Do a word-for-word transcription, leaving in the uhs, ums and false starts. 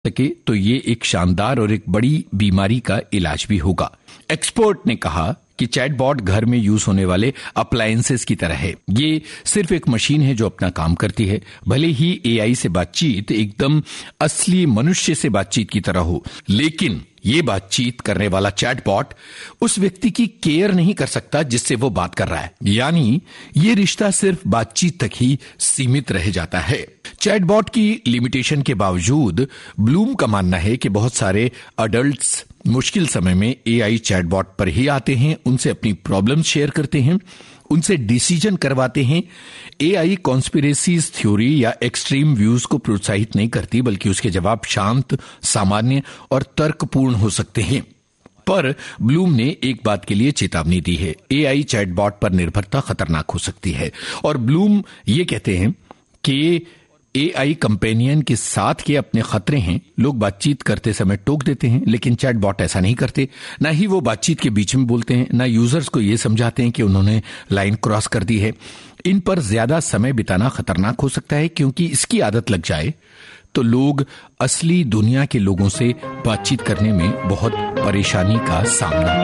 सके तो ये एक शानदार और एक बड़ी बीमारी का इलाज भी होगा। एक्सपर्ट ने कहा कि चैटबॉट घर में यूज होने वाले अप्लायंसेस की तरह है। ये सिर्फ एक मशीन है जो अपना काम करती है। भले ही एआई से बातचीत एकदम असली मनुष्य से बातचीत की तरह हो, लेकिन ये बातचीत करने वाला चैटबॉट उस व्यक्ति की केयर नहीं कर सकता जिससे वो बात कर रहा है। यानी ये रिश्ता सिर्फ बातचीत तक ही सीमित रह जाता है। चैटबॉट की लिमिटेशन के बावजूद ब्लूम का मानना है कि बहुत सारे अडल्ट्स मुश्किल समय में एआई चैटबॉट पर ही आते हैं, उनसे अपनी प्रॉब्लम शेयर करते हैं, उनसे डिसीजन करवाते हैं। एआई कॉन्स्पिरेसीज थ्योरी या एक्सट्रीम व्यूज को प्रोत्साहित नहीं करती, बल्कि उसके जवाब शांत, सामान्य और तर्कपूर्ण हो सकते हैं। पर ब्लूम ने एक बात के लिए चेतावनी दी है, एआई चैटबॉट पर निर्भरता खतरनाक हो सकती है। और ब्लूम ये कहते हैं कि एआई कंपेनियन के साथ के अपने खतरे हैं। लोग बातचीत करते समय टोक देते हैं, लेकिन चैटबॉट ऐसा नहीं करते। ना ही वो बातचीत के बीच में बोलते हैं, ना यूजर्स को ये समझाते हैं कि उन्होंने लाइन क्रॉस कर दी है। इन पर ज्यादा समय बिताना खतरनाक हो सकता है, क्योंकि इसकी आदत लग जाए तो लोग असली दुनिया के लोगों से बातचीत करने में बहुत परेशानी का सामना